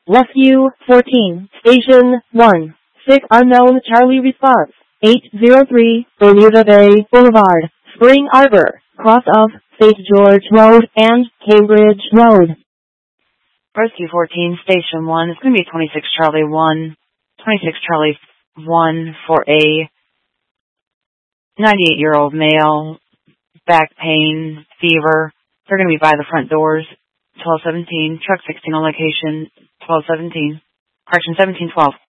Rescue 14, Station 1. Sick unknown Charlie response. 803 Bermuda Bay Boulevard, Spring Arbor, cross of St. George Road and Cambridge Road. Rescue 14, Station 1. It's going to be 26 Charlie 1. 26 Charlie 1 for a 98-year-old male, back pain, fever. They're going to be by the front doors. 1217, truck 16 on location, 1217. Correction, 1712.